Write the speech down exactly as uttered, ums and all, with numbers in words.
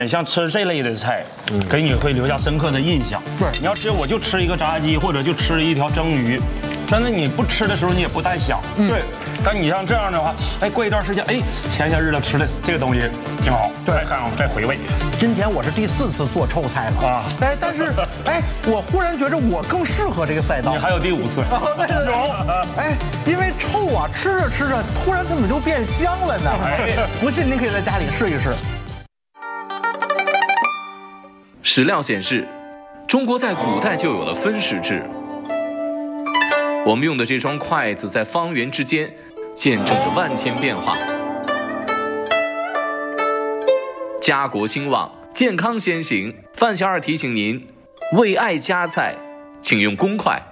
像吃这类的菜，给你会留下深刻的印象。 对， 你要吃我就吃一个炸鸡，或者就吃一条蒸鱼，真的你不吃的时候你也不太想。 对。 但你像这样的话，哎，过一段时间，哎，前些日子吃的这个东西挺好， 对， 再看再回味。 今天我是第四次做臭菜了啊！哎，但是哎，我忽然觉得我更适合这个赛道。 你还有第五次？ 有。哎，因为臭啊，吃着吃着，突然怎么就变香了呢？哎，不信您可以在家里试一试。 史料显示，中国在古代就有了分食制。我们用的这双筷子在方圆之间见证着万千变化。家国兴旺，健康先行。范小二提醒您，为爱夹菜，请用公筷。